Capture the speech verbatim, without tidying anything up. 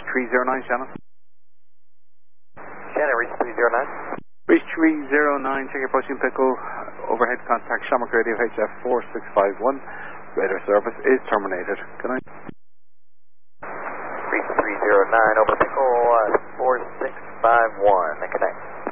three zero nine, Shannon. Shannon, reach three zero nine. Reach three zero nine, check your approaching Pickle. Overhead contact Shamrock Radio H F four six five one. Radar service is terminated. Good night. Reach three zero nine, over Pickle uh, four six five one. Good night.